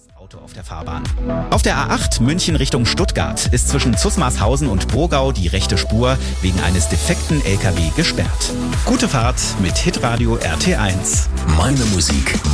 Auto auf der Fahrbahn. Auf der A8 München Richtung Stuttgart ist zwischen Zusmarshausen und Brogau die rechte Spur wegen eines defekten LKW gesperrt. Gute Fahrt mit Hitradio RT1. Meine Musik.